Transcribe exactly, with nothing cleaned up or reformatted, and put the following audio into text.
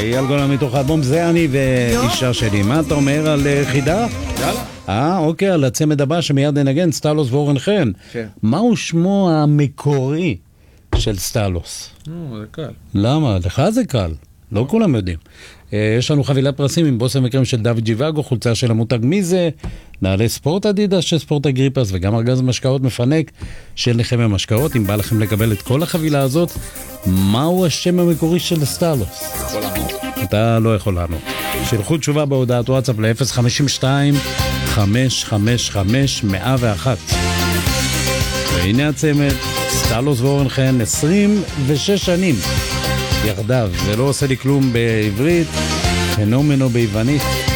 אייל גולן מתוך האלבום זה אני ואישה שלי. מה אתה אומר על חידה? יאללה. אה, אוקיי, על הצמד הבא שמיד ננגן, סטלוס ואורן חן. כן. מהו שמו המקורי של סטלוס? נו, זה קל. למה? לך זה קל. לא כולם יודעים. יש לנו חבילת פרסים עם בושם וקרם של דוד ג'יוואגו, חולצה של המותג מיזה, נעלי ספורט אדידס של ספורט אגריפס, וגם ארגז משקאות מפנק של נחמיה משקאות. אם בא לכם לקבל את כל החבילה הזאת, מהו השם המקורי של סטלוס? יכול לענות. אתה לא יכול לענות. שלחו תשובה בהודעת וואטסאפ ל-אפס חמש שתיים חמש חמש חמש מאה ואחת. והנה הצמד, סטלוס ואורן חן, עשרים ושש שנים יחדיו, ולא עושה לי כלום בעברית, פנומנו ביוונית.